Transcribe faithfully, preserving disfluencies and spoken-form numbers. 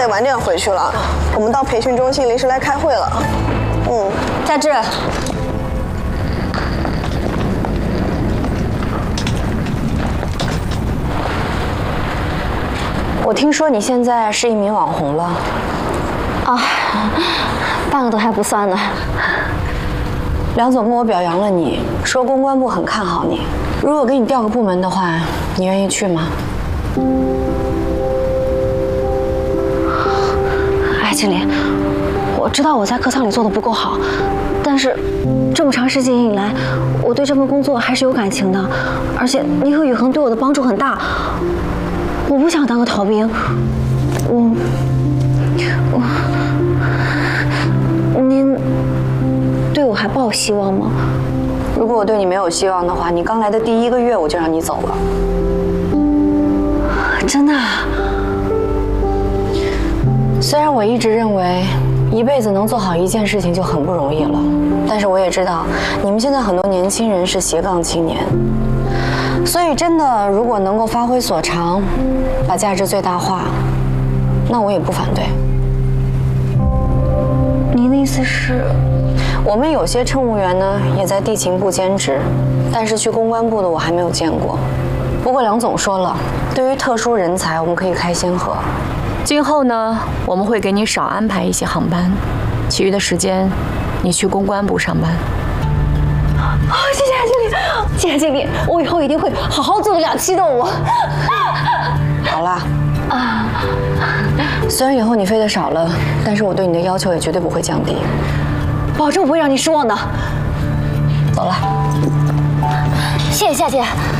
得晚点回去了。我们到培训中心临时来开会了。嗯， 夏至。我听说你现在是一名网红了。 啊，半个都还不算呢。 梁总跟我表扬了你，说公关部很看好你。如果给你调个部门的话，你愿意去吗？ 哎，经理，我知道我在客舱里做的不够好，但是这么长时间以来，我对这份工作还是有感情的。而且您和宇恒对我的帮助很大，我不想当个逃兵。我我，您对我还抱希望吗？ 如果我对你没有希望的话，你刚来的第一个月我就让你走了。 真的啊？ 虽然我一直认为一辈子能做好一件事情就很不容易了，但是我也知道你们现在很多年轻人是斜杠青年，所以真的如果能够发挥所长，把价值最大化，那我也不反对。 您的意思是？ 我们有些乘务员呢也在地勤部兼职，但是去公关部的我还没有见过。不过梁总说了，对于特殊人才我们可以开先河。今后呢，我们会给你少安排一些航班，其余的时间你去公关部上班。 哦，谢谢经理，谢谢经理，我以后一定会好好做个两栖动物。 好啦，啊，虽然以后你飞得少了，但是我对你的要求也绝对不会降低， 保证不会让你失望的。 走了， 谢谢夏姐。